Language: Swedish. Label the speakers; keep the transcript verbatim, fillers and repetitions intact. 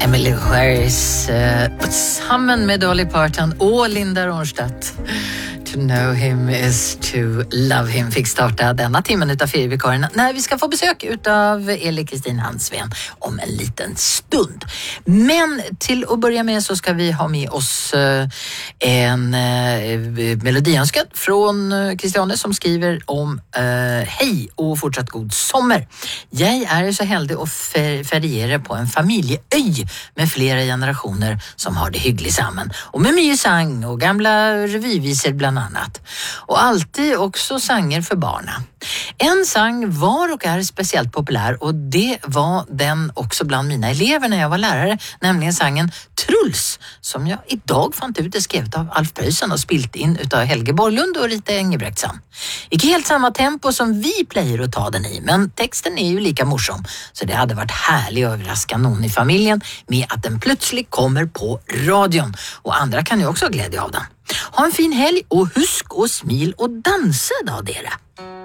Speaker 1: Emily Harris uh, samman med Dolly Parton och Linda Ronstadt. To know him is to love him fick starta denna timmen utav ferievikarierna när vi ska få besök utav Eli-Kristin Hansven om en liten stund. Men till att börja med så ska vi ha med oss uh, en uh, melodiönskan från uh, Christiane som skriver om uh, hej och fortsatt god sommar. Jag är så heldig att fer- feriera på en familjeöj med flera generationer som har det hyggligt samman. Och med mycket sang och gamla revyvisor bland annat. Och alltid också sanger för barna. En sang var och är speciellt populär och det var den också bland mina elever när jag var lärare, nämligen sangen Truls som jag idag fann ut är skrivet av Alf Preussen och spilt in utav Helge Borglund och Rita Engebrektsson. Inte helt samma tempo som vi plejer att ta den i, men texten är ju lika morsom så det hade varit härligt att överraska någon i familjen med att den plötsligt kommer på radion och andra kan ju också ha glädje av den. Ha en fin helg och husk och smil och dansa då dera.